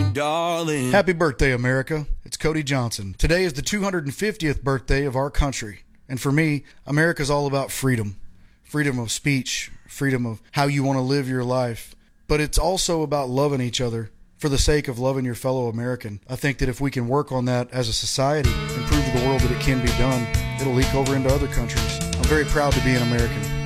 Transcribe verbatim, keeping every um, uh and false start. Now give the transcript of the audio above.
darling. Happy birthday, America. It's Cody Johnson. Today is the two hundred fiftieth birthday of our country. And for me, America's all about freedom. Freedom of speech, freedom of how you want to live your life. But it's also about loving each other for the sake of loving your fellow American. I think that if we can work on that as a society and prove to the world that it can be done, it'll leak over into other countries. I'm very proud to be an American.